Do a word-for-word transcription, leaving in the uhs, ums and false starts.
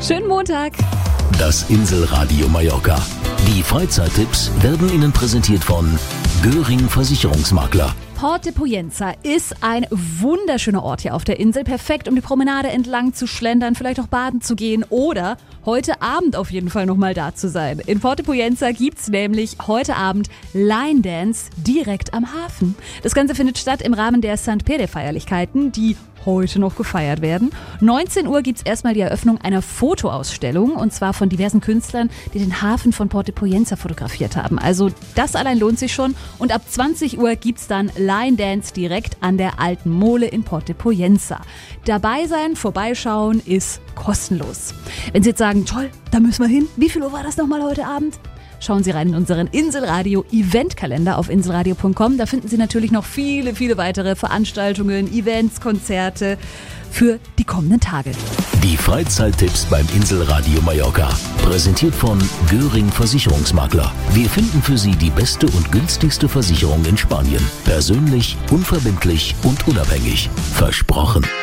Schönen Montag. Das Inselradio Mallorca. Die Freizeittipps werden Ihnen präsentiert von Göring Versicherungsmakler. Port de Poyensa ist ein wunderschöner Ort hier auf der Insel. Perfekt, um die Promenade entlang zu schlendern, vielleicht auch baden zu gehen oder heute Abend auf jeden Fall nochmal da zu sein. In Port de Poyensa gibt's nämlich heute Abend Line Dance direkt am Hafen. Das Ganze findet statt im Rahmen der Sankt Pere-Feierlichkeiten, die heute noch gefeiert werden. neunzehn Uhr gibt's erstmal die Eröffnung einer Fotoausstellung und zwar von diversen Künstlern, die den Hafen von Port de Poyensa fotografiert haben. Also das allein lohnt sich schon und ab zwanzig Uhr gibt's dann Line Dance direkt an der alten Mole in Port de Poyensa. Dabei sein, vorbeischauen ist kostenlos. Wenn Sie jetzt sagen, toll, da müssen wir hin. Wie viel Uhr war das nochmal heute Abend? Schauen Sie rein in unseren Inselradio-Eventkalender auf inselradio punkt com. Da finden Sie natürlich noch viele, viele weitere Veranstaltungen, Events, Konzerte für die kommenden Tage. Die Freizeittipps beim Inselradio Mallorca. Präsentiert von Göring Versicherungsmakler. Wir finden für Sie die beste und günstigste Versicherung in Spanien. Persönlich, unverbindlich und unabhängig. Versprochen.